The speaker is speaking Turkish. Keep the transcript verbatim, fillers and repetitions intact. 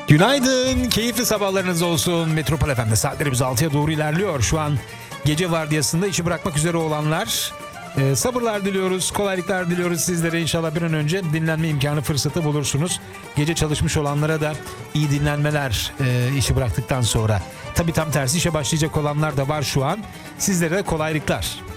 Günaydın, keyifli sabahlarınız olsun. Metropol F M'de saatlerimiz altıya doğru ilerliyor. Şu an gece vardiyasında işi bırakmak üzere olanlar e, sabırlar diliyoruz, kolaylıklar diliyoruz sizlere. İnşallah bir an önce dinlenme imkanı fırsatı bulursunuz. Gece çalışmış olanlara da iyi dinlenmeler e, işi bıraktıktan sonra. Tabii tam tersi işe başlayacak olanlar da var şu an. Sizlere de kolaylıklar.